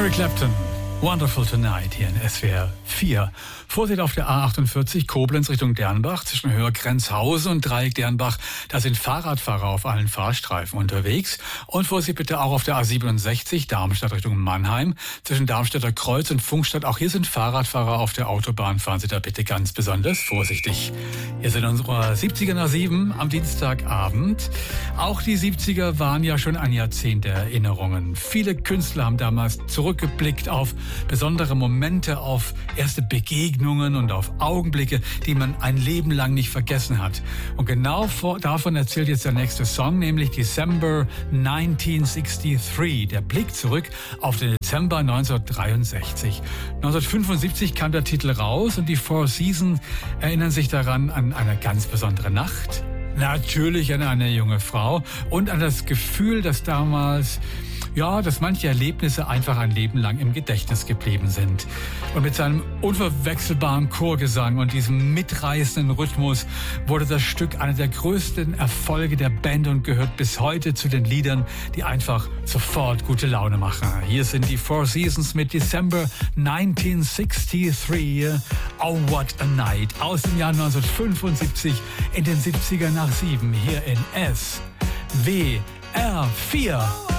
Eric Clapton, Wonderful Tonight hier in SWR 4. Vorsicht auf der A48 Koblenz Richtung Dernbach zwischen Höher-Grenzhausen und Dreieck Dernbach. Da sind Fahrradfahrer auf allen Fahrstreifen unterwegs. Und Vorsicht bitte auch auf der A67 Darmstadt Richtung Mannheim zwischen Darmstädter Kreuz und Funkstadt. Auch hier sind Fahrradfahrer auf der Autobahn. Fahren Sie da bitte ganz besonders vorsichtig. Hier sind unsere 70er nach 7 am Dienstagabend. Auch die 70er waren ja schon ein Jahrzehnt der Erinnerungen. Viele Künstler haben damals zurückgeblickt auf besondere Momente, auf erste Begegnungen und auf Augenblicke, die man ein Leben lang nicht vergessen hat. Und genau davon erzählt jetzt der nächste Song, nämlich December 1963. Der Blick zurück auf den Dezember 1963. 1975 kam der Titel raus und die Four Seasons erinnern sich daran an eine ganz besondere Nacht. Natürlich an eine junge Frau und an das Gefühl, dass damals, dass manche Erlebnisse einfach ein Leben lang im Gedächtnis geblieben sind. Und mit seinem unverwechselbaren Chorgesang und diesem mitreißenden Rhythmus wurde das Stück einer der größten Erfolge der Band und gehört bis heute zu den Liedern, die einfach sofort gute Laune machen. Hier sind die Four Seasons mit December 1963. Oh, what a night. Aus dem Jahr 1975 in den 70er nach 7 hier in SWR 4.